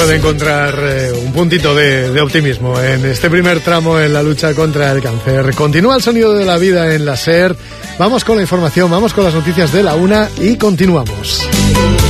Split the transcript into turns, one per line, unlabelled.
de encontrar un puntito de optimismo en este primer tramo en la lucha contra el cáncer. Continúa el sonido de la vida en la SER. Vamos con la información, vamos con las noticias de la 1 y continuamos.